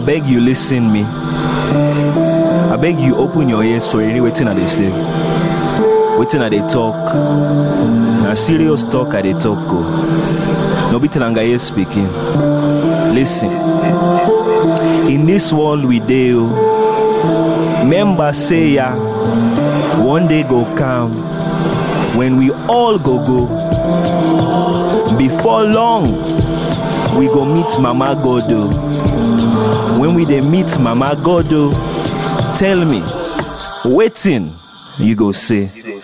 beg you listen me. I beg you open your ears for any waiting that they say. Waiting that they talk. Now serious talk at they talk go. No be Telangaye speaking. Listen. In this world we deal. Member say ya. One day go come. When we all go. Before long, we go meet Mama Godo. When we dey meet Mama Godo, tell me, waiting, you go say.